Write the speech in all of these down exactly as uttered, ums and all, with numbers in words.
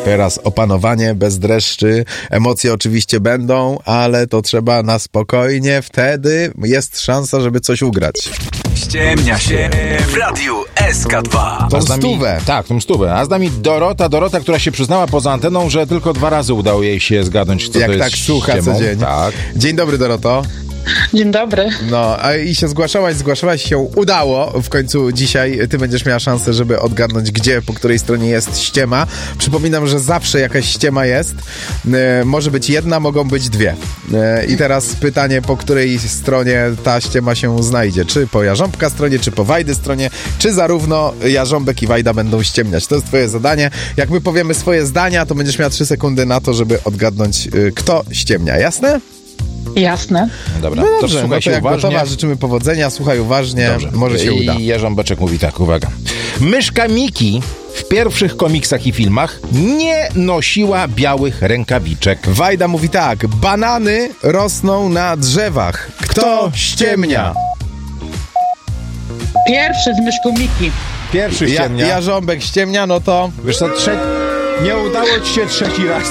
Teraz opanowanie, bez dreszczy. Emocje oczywiście będą, ale to trzeba na spokojnie. Wtedy jest szansa, żeby coś ugrać. Ściemnia się w Radiu S K dwa. Tą nami, stówę. Tak, tą stówę. A z nami Dorota, Dorota, która się przyznała poza anteną, że tylko dwa razy udało jej się zgadnąć, co Jak to tak jest słucha ściemą. co dzień. Tak. Dzień dobry, Doroto. Dzień dobry. No, a i się zgłaszałaś, zgłaszałaś się, udało w końcu dzisiaj. Ty będziesz miała szansę, żeby odgadnąć, gdzie, po której stronie jest ściema. Przypominam, że zawsze jakaś ściema jest. E, może być jedna, mogą być dwie. E, I teraz pytanie, po której stronie ta ściema się znajdzie. Czy po Jarząbka stronie, czy po Wajdy stronie, czy zarówno Jarząbek i Wajda będą ściemniać. To jest twoje zadanie. Jak my powiemy swoje zdania, to będziesz miała trzy sekundy na to, żeby odgadnąć, y, kto ściemnia. Jasne? Jasne. Dobra, No to dobrze, słuchaj no to się jak uważnie. gotowa, życzymy powodzenia, słuchaj uważnie, Dobrze. może się uda. I Jarząbeczek mówi tak, uwaga. Myszka Miki w pierwszych komiksach i filmach nie nosiła białych rękawiczek. Wajda mówi tak, banany rosną na drzewach. Kto ściemnia? Pierwszy z myszką Miki. Pierwszy Ja, ściemnia. Jarząbek ściemnia, no to... Wiesz co, trze... nie udało ci się trzeci raz.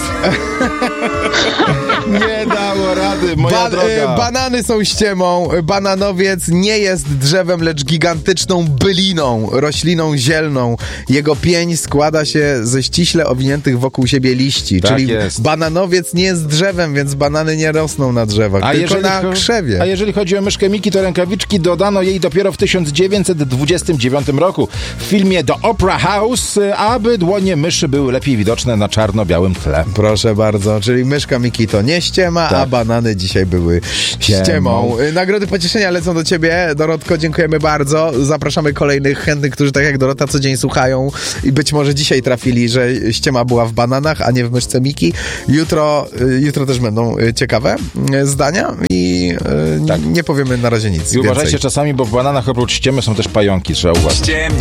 Nie dało rady, moja Ba- droga. e, banany są ściemą. Bananowiec nie jest drzewem, lecz gigantyczną byliną, rośliną zielną. Jego pień składa się ze ściśle owiniętych wokół siebie liści. Tak czyli jest. bananowiec nie jest drzewem, więc banany nie rosną na drzewach, tylko na cho- krzewie. a jeżeli chodzi o myszkę Miki, to rękawiczki dodano jej dopiero w tysiąc dziewięćset dwudziestym dziewiątym roku w filmie The Opera House, aby dłonie myszy były lepiej widoczne na czarno-białym tle. Proszę bardzo, czyli myszka Miki to nie ściema, Tak. a banany dzisiaj były ściemą. Ściemą. Y, Nagrody pocieszenia lecą do ciebie, Dorotko, dziękujemy bardzo. Zapraszamy kolejnych chętnych, którzy tak jak Dorota co dzień słuchają i być może dzisiaj trafili, że ściema była w bananach, a nie w myszce Miki. Jutro, y, jutro też będą y, ciekawe y, zdania i y, Tak. nie powiemy na razie nic I uważajcie więcej. czasami, bo w bananach oprócz ściemy są też pająki, trzeba uważać. Ściemnia